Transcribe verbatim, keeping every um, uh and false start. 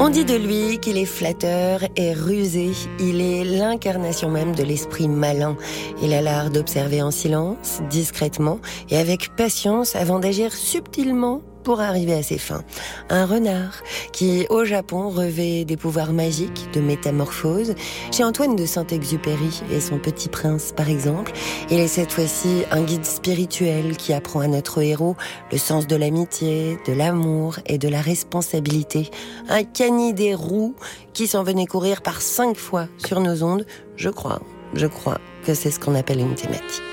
On dit de lui qu'il est flatteur et rusé. Il est l'incarnation même de l'esprit malin. Il a l'art d'observer en silence, discrètement et avec patience avant d'agir subtilement pour arriver à ses fins. Un renard qui, au Japon, revêt des pouvoirs magiques de métamorphose. Chez Antoine de Saint-Exupéry et son Petit Prince, par exemple, il est cette fois-ci un guide spirituel qui apprend à notre héros le sens de l'amitié, de l'amour et de la responsabilité. Un canidé roux qui s'en venait courir par cinq fois sur nos ondes. Je crois, je crois que c'est ce qu'on appelle une thématique.